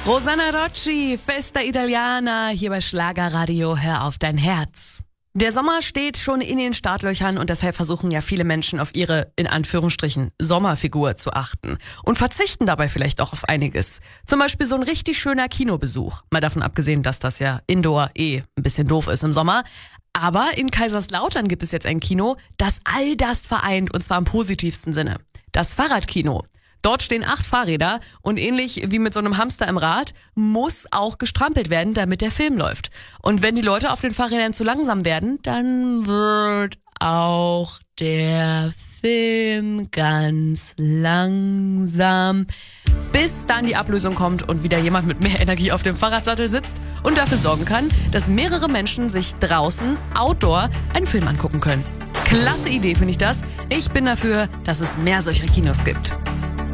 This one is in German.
Rosanna Rocci, Festa Italiana, hier bei Schlagerradio, hör auf dein Herz. Der Sommer steht schon in den Startlöchern und deshalb versuchen ja viele Menschen auf ihre, in Anführungsstrichen, Sommerfigur zu achten. Und verzichten dabei vielleicht auch auf einiges. Zum Beispiel so ein richtig schöner Kinobesuch. Mal davon abgesehen, dass das ja Indoor ein bisschen doof ist im Sommer. Aber in Kaiserslautern gibt es jetzt ein Kino, das all das vereint und zwar im positivsten Sinne. Das Fahrradkino. Dort stehen 8 Fahrräder und ähnlich wie mit so einem Hamster im Rad muss auch gestrampelt werden, damit der Film läuft. Und wenn die Leute auf den Fahrrädern zu langsam werden, dann wird auch der Film ganz langsam, bis dann die Ablösung kommt und wieder jemand mit mehr Energie auf dem Fahrradsattel sitzt und dafür sorgen kann, dass mehrere Menschen sich draußen, outdoor, einen Film angucken können. Klasse Idee, finde ich das. Ich bin dafür, dass es mehr solcher Kinos gibt.